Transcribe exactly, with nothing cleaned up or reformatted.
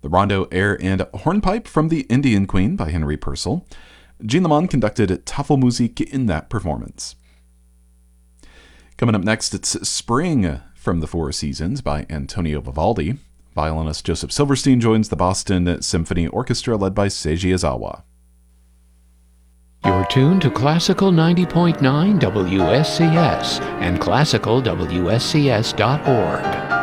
the rondo, air, and hornpipe from The Indian Queen by Henry Purcell. Jean Lemon conducted Tafelmusik in that performance. Coming up next, it's Spring from the Four Seasons by Antonio Vivaldi. Violinist Joseph Silverstein joins the Boston Symphony Orchestra led by Seiji Ozawa. You're tuned to Classical ninety point nine W S C S and classical W S C S dot org.